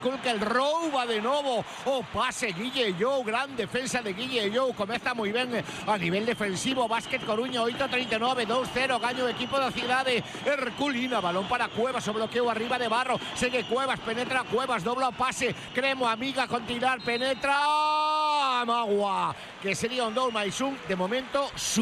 que el rouba de novo o pase Guille Jou, gran defensa de Guille Jou, comeza moi ben a nivel defensivo. Básquet Coruña, 8:39, 2-0, gaño o equipo da cidade Herculina, balón para Cuevas, o bloqueo arriba de Barro, segue Cuevas, penetra Cuevas, dobla o pase, Cremo, Amiga con tirar, penetra Magua, que sería un 2+1, de momento